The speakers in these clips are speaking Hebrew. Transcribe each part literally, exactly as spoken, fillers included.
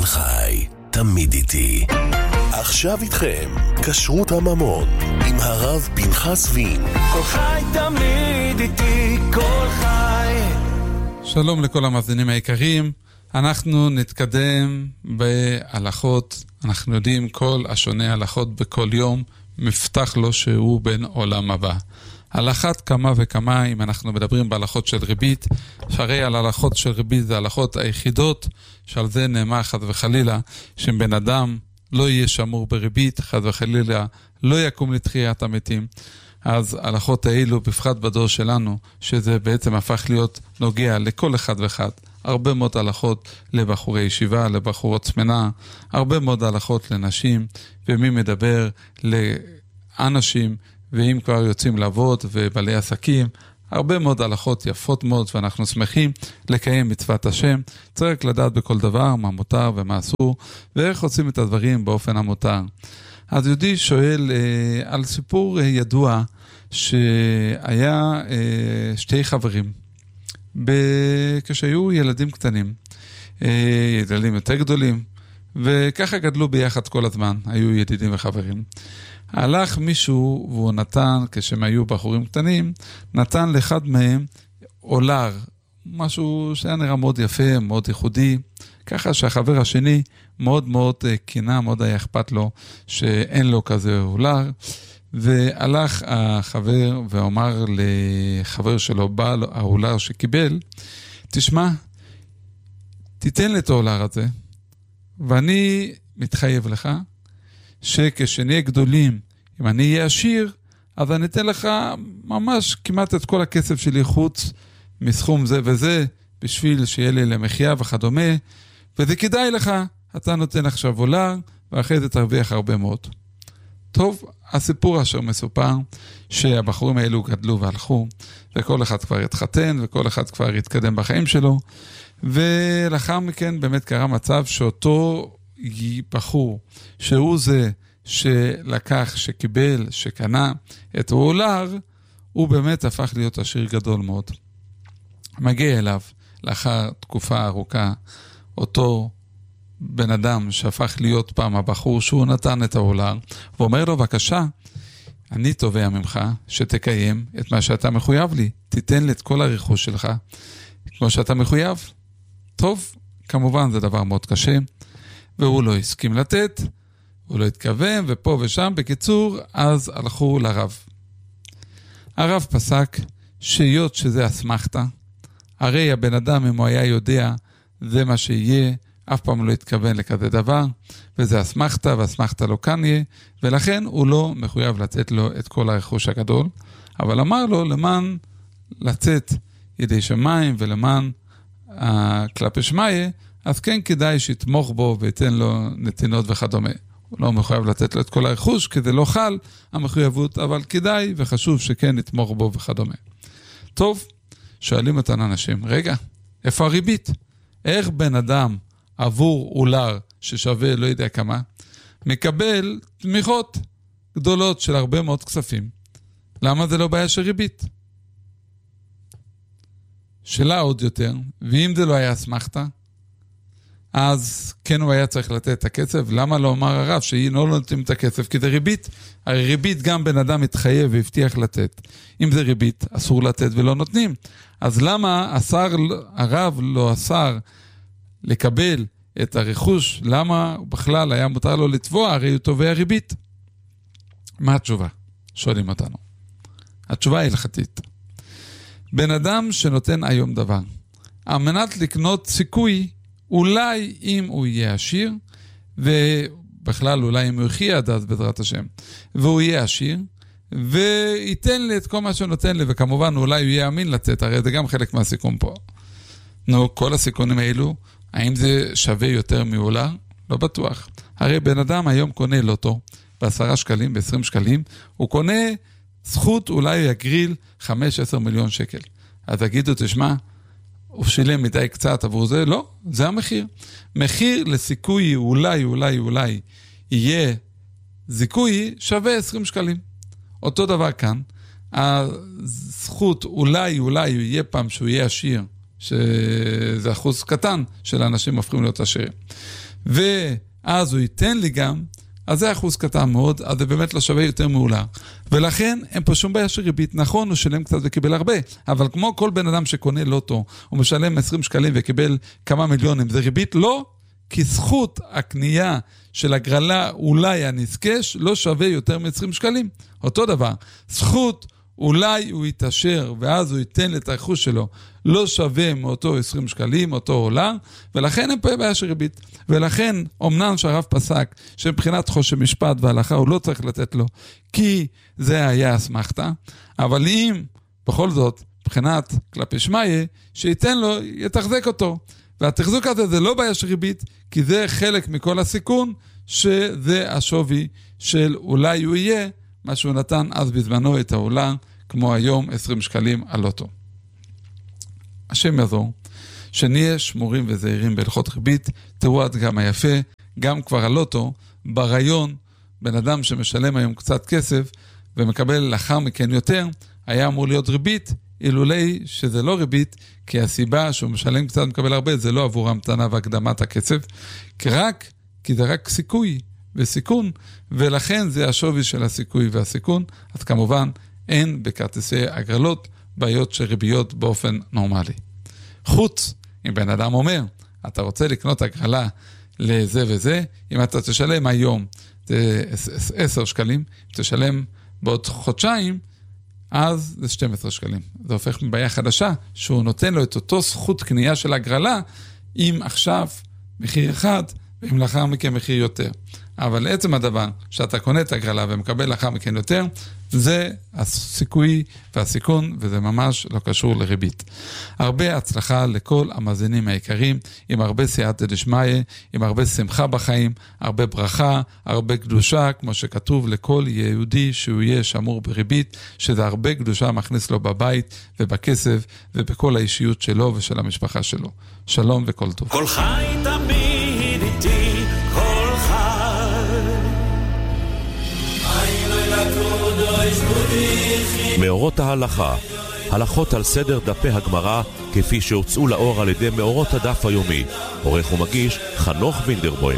כל חי, תמיד איתי. עכשיו איתכם, כשרות הממון, עם הרב פנחס וין. כל חי, תמיד איתי, כל חי. שלום לכל המאזינים היקרים. אנחנו נתקדם בהלכות. אנחנו יודעים כל השונה הלכות בכל יום מפתח לו שהוא בין עולם הבא. הלכת כמה וכמה, אם אנחנו מדברים בהלכות של ריבית, שהרי על הלכות של ריבית זה הלכות היחידות, שעל זה נאמר חד וחלילה, שבן אדם לא יהיה שמור בריבית, חד וחלילה לא יקום לתחיית המתים. אז הלכות האלו, בפרט בדור שלנו, שזה בעצם הפך להיות נוגע לכל אחד ואחד. הרבה מאוד הלכות לבחורי ישיבה, לבחורות צמנה, הרבה מאוד הלכות לנשים, ומי מדבר לאנשים, ואם כבר יוצאים לעבוד ובעלי עסקים, הרבה מאוד הלכות יפות מאוד, ואנחנו שמחים לקיים מצוות השם. צריך לדעת בכל דבר מה מותר ומה אסור, ואיך עושים את הדברים באופן המותר. אז יהודי שואל אה, על סיפור אה, ידוע, שהיה אה, שתי חברים, ב- כשהיו ילדים קטנים, אה, ילדים יותר גדולים, וככה גדלו ביחד כל הזמן, היו ידידים וחברים. הלך מישהו והוא נתן, כשהם היו בחורים קטנים, נתן לאחד מהם אולר, משהו שהיה נראה מאוד יפה, מאוד ייחודי, ככה שהחבר השני מאוד מאוד קינה, מאוד היה אכפת לו שאין לו כזה אולר, והלך החבר ואומר לחבר שלו, בעל האולר שקיבל, תשמע, תיתן לי את האולר הזה, ואני מתחייב לך, שכשנהיה גדולים, אם אני אהיה עשיר, אז אני אתן לך ממש כמעט את כל הכסף שלי חוץ מסכום זה וזה, בשביל שיהיה לי למחיה וכדומה, וזה כדאי לך, אתה נותן עכשיו אולר, ואחרי זה תרוויח הרבה מאוד. טוב, הסיפור אשר מסופר, שהבחורים האלו גדלו והלכו, וכל אחד כבר התחתן, וכל אחד כבר התקדם בחיים שלו, ולאחר מכן באמת קרה מצב שאותו בחור, שהוא זה שלקח, שקיבל, שקנה את האולר, הוא באמת הפך להיות עשיר גדול מאוד. מגיע אליו לאחר תקופה ארוכה, אותו בן אדם שהפך להיות פעם הבחור שהוא נתן את האולר, ואומר לו, בבקשה, אני תובע ממך שתקיים את מה שאתה מחויב לי, תיתן לי את כל הרכוש שלך, כמו שאתה מחויב. טוב, כמובן זה דבר מאוד קשה, והוא לא הסכים לתת, הוא לא התכוון, ופה ושם, בקיצור, אז הלכו לרב. הרב פסק שיות שזה אסמכתה, הרי הבן אדם אם הוא היה יודע, זה מה שיהיה, אף פעם לא התכוון לכזה דבר, וזה אסמכתה, ואסמכתה לא כאן יהיה, ולכן הוא לא מחויב לתת לו את כל הרכוש הגדול, אבל אמר לו למען לצאת ידי שמיים, ולמען כלפי שמיה, אז כן כדאי שיתמוך בו ויתן לו נתינות וכדומה. הוא לא מחויב לתת לו את כל הרכוש, כי זה לא חל המחויבות, אבל כדאי וחשוב שכן יתמוך בו וכדומה. טוב, שואלים אותנו אנשים, רגע, איפה הריבית? איך בן אדם עבור אולר ששווה לא יודע כמה, מקבל תמיכות גדולות של הרבה מאוד כספים? למה זה לא בעיה של ריבית? שאלה עוד יותר, ואם זה לא היה אסמכתה, אז כן הוא היה צריך לתת את הכסף. למה לא אומר הרב שהיא לא נותנים את הכסף? כי זה ריבית. הרי ריבית גם בן אדם מתחייב והבטיח לתת. אם זה ריבית, אסור לתת ולא נותנים. אז למה השר, הרב לא אסר לקבל את הרכוש? למה בכלל היה מותר לו לתבוע? הרי הוא תובע ריבית. מה התשובה? שואלים אותנו. התשובה היא הלכתית. בן אדם שנותן היום דבר, על מנת לקנות סיכוי, אולי אם הוא יהיה עשיר, ובכלל אולי אם הוא יחיה עד אז בעזרת השם, והוא יהיה עשיר, וייתן לי את כל מה שהוא נותן לי, וכמובן אולי הוא יהיה אמין לצאת, הרי זה גם חלק מהסיכון פה. נו, כל הסיכונים האלו, האם זה שווה יותר מאולר? לא בטוח. הרי בן אדם היום קונה לוטו, בעשרה שקלים, בעשרים שקלים, הוא קונה זכות, אולי הוא יגריל חמש עשר מיליון שקל. אז תגידו, תשמע, הוא שילם מדי קצת עבור זה? לא, זה המחיר. מחיר לסיכוי אולי, אולי, אולי, יהיה זיכוי שווה עשרים שקלים. אותו דבר כאן, הזכות אולי, אולי יהיה פעם שהוא יהיה עשיר, שזה אחוז קטן של האנשים הופכים להיות עשירים. ואז הוא ייתן לי גם, אז זה אחוז קטן מאוד, אז זה באמת לא שווה יותר מעולה. ולכן אין פה שום בעיה של ריבית. נכון, הוא שלם קצת וקיבל הרבה, אבל כמו כל בן אדם שקונה לוטו, הוא משלם עשרים שקלים וקיבל כמה מיליונים, זה ריבית? לא, כי זכות הקנייה של הגרלה אולי הנזקש לא שווה יותר מ-עשרים שקלים. אותו דבר, זכות אולי הוא יתאשר ואז הוא ייתן את הרכוש שלו, לא שווה מאותו עשרים שקלים, אותו עולה, ולכן אין פה בעיה של ריבית. ולכן, אמנם שהרב פסק, שמבחינת חושן משפט והלכה הוא לא צריך לתת לו, כי זה היה אסמכתה, אבל אם בכל זאת, מבחינת כלפי שמיה, שייתן לו, יתחזק אותו. והתחזוק הזה זה לא בעיה של ריבית, כי זה חלק מכל הסיכון, שזה השווי של אולי הוא יהיה, מה שהוא נתן אז בזמנו את העולה, כמו היום עשרים שקלים על אוטו. השם יעזור, שנהיה שמורים וזהירים בהלכות ריבית, תראו עד גם היפה, גם כבר על אוטו, ברעיון, בן אדם שמשלם היום קצת כסף, ומקבל לאחר מכן יותר, היה אמור להיות ריבית, אילולי שזה לא ריבית, כי הסיבה שהוא משלם קצת מקבל הרבה, זה לא עבור המתנה והקדמת הכסף, כי רק, כי זה רק סיכוי וסיכון, ולכן זה השווי של הסיכוי והסיכון, אז כמובן אין בכרטיסי הגרלות בעיות של ריביות באופן נורמלי. חוץ, אם בן אדם אומר, אתה רוצה לקנות הגרלה לזה וזה, אם אתה תשלם היום זה עשרה שקלים, אם תשלם בעוד חודשיים, אז זה שנים עשר שקלים. זה הופך מבעיה חדשה, שהוא נותן לו את אותו זכות קנייה של הגרלה, אם עכשיו מחיר אחד, ואם לאחר מכן מחיר יותר. אבל עצם הדבר שאתה קונה את הגרלה ומקבל לאחר מכן יותר, זה הסיכוי והסיכון, וזה ממש לא קשור לריבית. הרבה הצלחה לכל המאזינים העיקריים, עם הרבה סייעתא דשמיא, עם הרבה שמחה בחיים, הרבה ברכה, הרבה קדושה, כמו שכתוב לכל יהודי שהוא יהיה שמור בריבית, שזה הרבה קדושה מכניס לו בבית ובכסף ובכל האישיות שלו ושל המשפחה שלו. שלום וכל טוב. כל חי תמיד איתי, כל חי מאורות ההלכה, הלכות על סדר דפי הגמרא כפי שהוצאו לאור על ידי מאורות הדף היומי. עורך ומגיש חנוך וינדרבוים.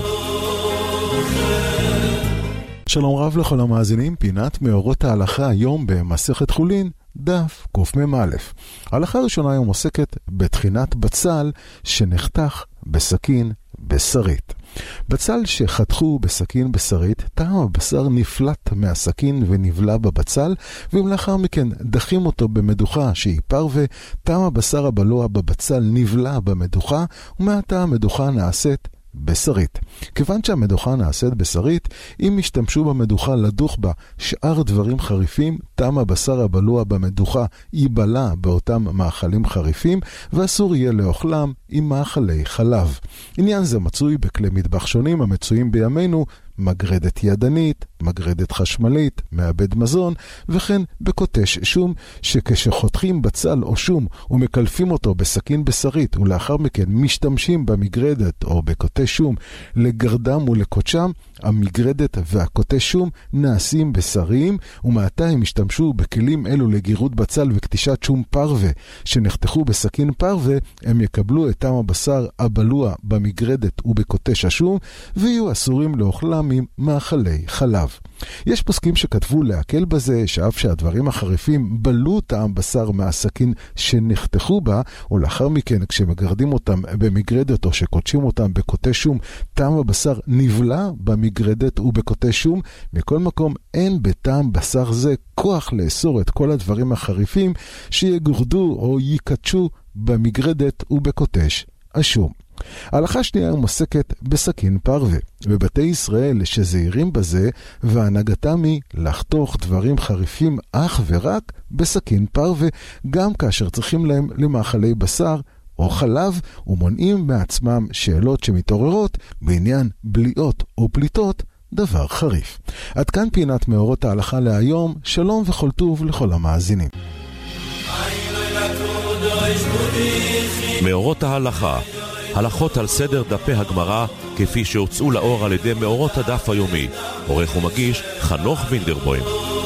שלום רב לכל המאזינים, פינת מאורות ההלכה היום במסכת חולין, דף קמ"א. ההלכה הראשונה היום עוסקת בתחינת בצל שנחתך בסכין בשרית. בצל שחתכו בסכין בשרית, טעם הבשר נפלט מהסכין ונבלע בבצל, ואם לאחר מכן דחים אותו במדוחה שהיא פרווה, טעם הבשר הבלוע בבצל נבלע במדוחה, ומעתה המדוחה נעשית בשרית. כיוון שהמדוחה נעשית בשרית, אם ישתמשו במדוחה לדוך בה שאר דברים חריפים, טעם הבשר הבלוע במדוחה ייבלע באותם מאכלים חריפים, ואסור יהיה לאוכלם עם מאכלי חלב. עניין זה מצוי בכלי מטבח שונים המצויים בימינו, מגרדת ידנית, מגרדת חשמלית, מעבד מזון, וכן בקוטש שום, שכשחותכים בצל או שום ומקלפים אותו בסכין בשרית, ולאחר מכן משתמשים במגרדת או בקוטש שום לגרדם ולקודשם, המגרדת והקוטש שום נעשים בשריים, ומעתה הם השתמשו בכלים אלו לגירות בצל וקטישת שום פרווה, שנחתכו בסכין פרווה, הם יקבלו את טעם הבשר הבלוע במגרדת ובקוטש השום, ויהיו אסורים לאוכלם עם מאכלי חלב. יש פוסקים שכתבו להקל בזה, שאף שהדברים החריפים בלו טעם בשר מהסכין שנחתכו בה, ולאחר מכן כשמגרדים אותם במגרדת או שקודשים אותם בקוטש שום, טעם הבשר נבלע במגרדת ובקוטש שום. מכל מקום אין בטעם בשר זה כוח לאסור את כל הדברים החריפים שיגורדו או יקדשו במגרדת ובקוטש השום. ההלכה שנייה מוסקת בסכין פרווה. בבתי ישראל שזהירים בזה, והנהגתם היא לחתוך דברים חריפים אך ורק בסכין פרווה, גם כאשר צריכים להם למאכלי בשר או חלב, ומונעים מעצמם שאלות שמתעוררות בעניין בליעות או פליטות דבר חריף. עד כאן פינת מאורות ההלכה להיום. שלום וכל טוב לכל המאזינים. מאורות ההלכה, הלכות על סדר דפי הגמרא כפי שהוצאו לאור על ידי מאורות הדף היומי. עורך ומגיש חנוך וינדרבוים.